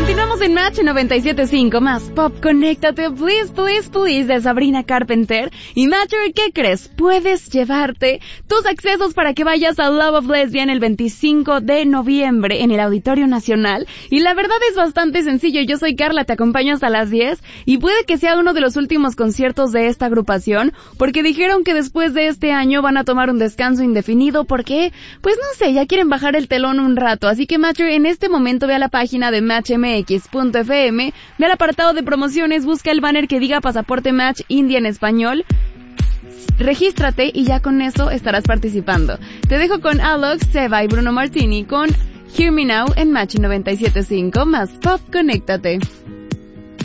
Continuamos en Match 97.5 más Pop. Conéctate, please, please, please, de Sabrina Carpenter. Y Matcher, ¿qué crees? Puedes llevarte tus accesos para que vayas a Love of Lesbian el 25 de noviembre en el Auditorio Nacional. Y la verdad es bastante sencillo. Yo soy Carla, te acompaño hasta las 10. Y puede que sea uno de los últimos conciertos de esta agrupación, porque dijeron que después de este año van a tomar un descanso indefinido porque, pues no sé, ya quieren bajar el telón un rato. Así que Matcher, en este momento ve a la página de matchmx.fm, ve al apartado de promociones, busca el banner que diga Pasaporte Match India en español, regístrate y ya con eso estarás participando. Te dejo con Alok, Seba y Bruno Martini con Hear Me Now en Match 97.5 más Pop. Conéctate.